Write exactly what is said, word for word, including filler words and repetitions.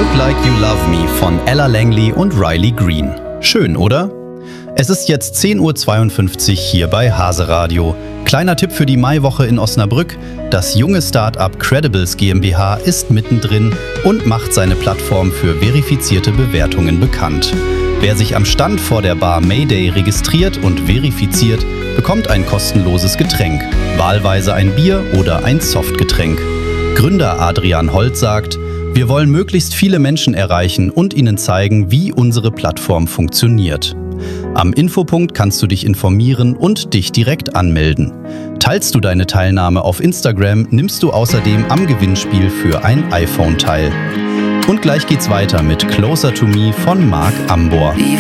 Work Like You Love Me von Ella Langley und Riley Green. Schön, oder? Es ist jetzt zehn Uhr zweiundfünfzig hier bei Hase Radio. Kleiner Tipp für die Maiwoche in Osnabrück: Das junge Start-up Credibles GmbH ist mittendrin und macht seine Plattform für verifizierte Bewertungen bekannt. Wer sich am Stand vor der Bar Mayday registriert und verifiziert, bekommt ein kostenloses Getränk, wahlweise ein Bier oder ein Softgetränk. Gründer Adrian Holt sagt: Wir wollen möglichst viele Menschen erreichen und ihnen zeigen, wie unsere Plattform funktioniert. Am Infopunkt kannst du dich informieren und dich direkt anmelden. Teilst du deine Teilnahme auf Instagram, nimmst du außerdem am Gewinnspiel für ein iPhone teil. Und gleich geht's weiter mit Closer to Me von Marc Ambor.